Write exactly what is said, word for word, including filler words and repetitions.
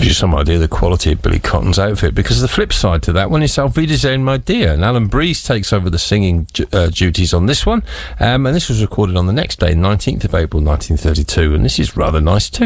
gives you some idea of the quality of Billy Cotton's outfit, because the flip side to that one is Auf Wiedersehen, My Dear, and Alan Breeze takes over the singing uh, duties on this one, um, and this was recorded on the next day, nineteenth of April nineteen thirty-two, and this is rather nice too.